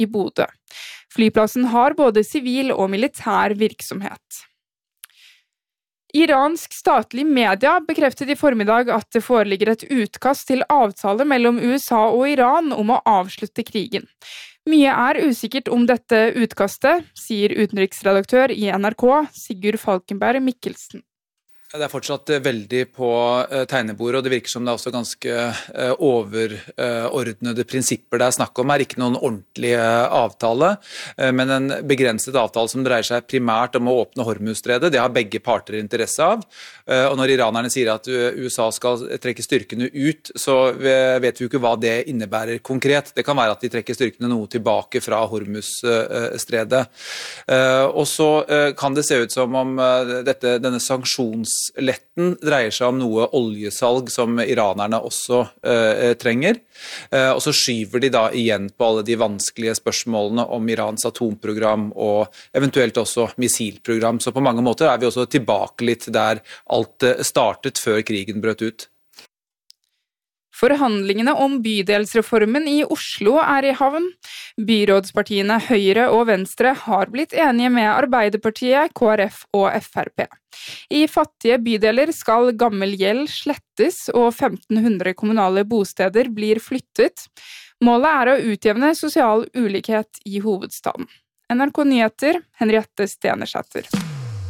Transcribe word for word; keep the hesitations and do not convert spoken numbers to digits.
i Bodø. Flyplassen har både sivil og militær virksomhet. Iransk statlig media bekreftet i formiddag at det foreligger et utkast til avtale mellom U S A og Iran om å avslutte krigen. Mye er usikkert om dette utkastet, sier utenriksredaktør i N R K, Sigurd Falkenberg Mikkelsen. Det er fortsatt veldig på tegnebordet, og det virker som det er også ganske overordnede prinsipper det er snakk om. Det er ikke noen ordentlig avtale, men en begrenset avtale som dreier seg primært om å åpne Hormuzstredet. Det har begge parter interesse av. Og når iranerne sier at U S A skal trekke styrkene ut, så vet vi jo ikke hva det innebærer konkret. Det kan være at de trekker styrkene noe tilbake fra Hormuzstredet. Og så kan det se ut som om dette, denne sanksjons letten dreier seg om noe oljesalg som iranerne også eh, trenger. Eh, og så skyver de da igjen på alle de vanskelige spørsmålene om Irans atomprogram og eventuelt også missilprogram. Så på mange måter er vi også tilbake litt der alt startet før krigen brøt ut. Forhandlingene om bydelsreformen i Oslo er i havn. Byrådspartiene Høyre og Venstre har blitt enige med Arbeiderpartiet, K R F og F R P. I fattige bydeler skal gammel gjeld slettes og femten hundre kommunale bosteder blir flyttet. Målet er å utjevne sosial ulikhet i hovedstaden. N R K Nyheter, Henriette Stenersæter.